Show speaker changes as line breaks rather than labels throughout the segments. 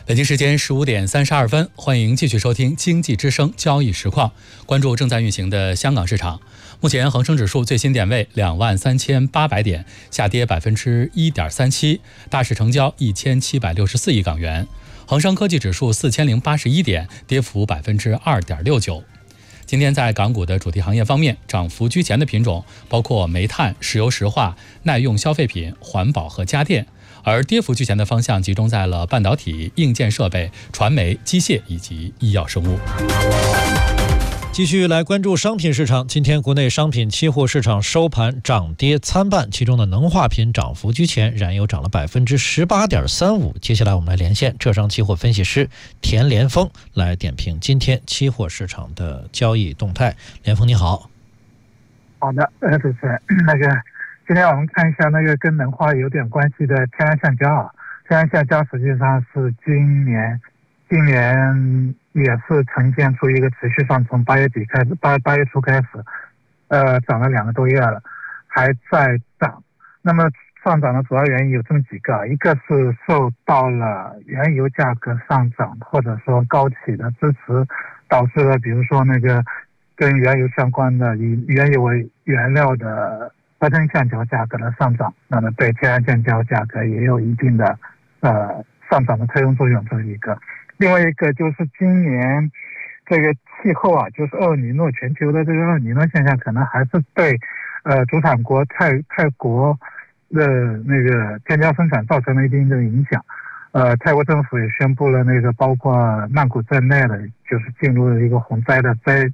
北京时间15:32，欢迎继续收听经济之声交易实况，关注正在运行的香港市场。目前恒生指数最新点位23800点，下跌1.37%，大市成交1764亿港元。恒生科技指数4081点，跌幅2.69%。今天在港股的主题行业方面，涨幅居前的品种包括煤炭、石油石化、耐用消费品、环保和家电，而跌幅居前的方向集中在了半导体、硬件设备、传媒、机械以及医药生物。
继续来关注商品市场，今天国内商品期货市场收盘涨跌参半，其中的能化品涨幅居前，燃油涨了18.35%。接下来我们来连线浙商期货分析师田连峰来点评今天期货市场的交易动态。连峰你好。
好的，主持人，今天我们看一下跟能化有点关系的天然橡胶啊，天然橡胶实际上是今年也是呈现出一个持续上从8月底开始，8月初开始，涨了2个多月了，还在涨。那么上涨的主要原因有这么几个，一个是受到了原油价格上涨或者说高企的支持，导致了比如说跟原油相关的以原油为原料的合成橡胶价格的上涨，那么对天然橡胶价格也有一定的上涨的推动作用，这是一个。另外一个就是今年这个气候啊，就是厄尔尼诺，全球的这个厄尔尼诺现象可能还是对主产国泰国的天胶生产造成了一定的影响。泰国政府也宣布了包括曼谷在内的，就是进入了一个洪灾的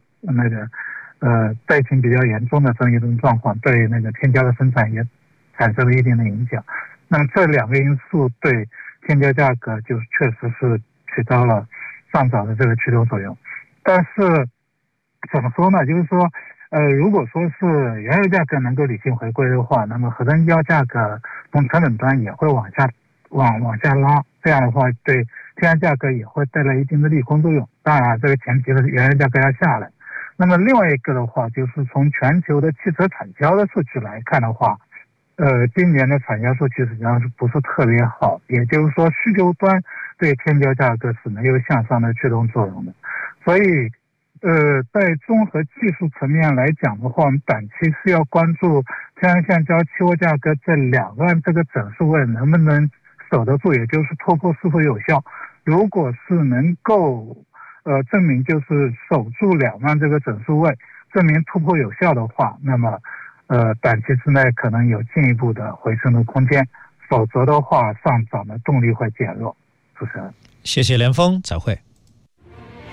灾情比较严重的这么一种状况，对天胶的生产也产生了一定的影响。那么这2个因素对天胶价格就是确实是起到了上涨的这个驱动作用。但是怎么说呢，就是说如果说是原油价格能够理性回归的话，那么合成胶价格从成本端也会往下拉，这样的话对天然价格也会带来一定的利空作用。当然这个前提是原油价格要下来。那么另外一个的话，就是从全球的汽车产销的数据来看的话，今年的产销数据实际上是不是特别好，也就是说需求端对天胶价格是没有向上的驱动作用的。所以在综合技术层面来讲的话，我们短期是要关注天然橡胶期货价格在2万这个整数位能不能守得住，也就是突破是否有效。如果是能够证明就是守住2万这个整数位，证明突破有效的话，那么短期之内可能有进一步的回升的空间，否则的话上涨的动力会减弱。主持人，
谢谢连峰，再会。